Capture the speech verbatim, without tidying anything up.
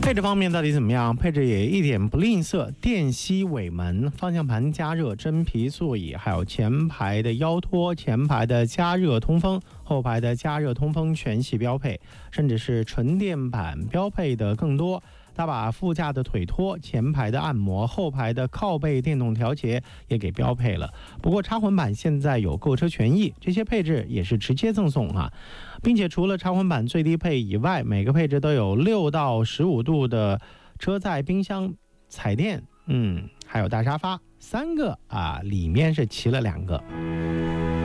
配置方面到底怎么样？配置也一点不吝啬，电吸尾门、方向盘加热、真皮座椅，还有前排的腰托、前排的加热通风、后排的加热通风全系标配，甚至是纯电版标配的更多。它把副驾的腿托、前排的按摩、后排的靠背电动调节也给标配了。不过插混版现在有购车权益，这些配置也是直接赠送啊，并且除了插混版最低配以外，每个配置都有六到十五度的车载冰箱、彩电，嗯，还有大沙发，三个啊，里面是齐了两个。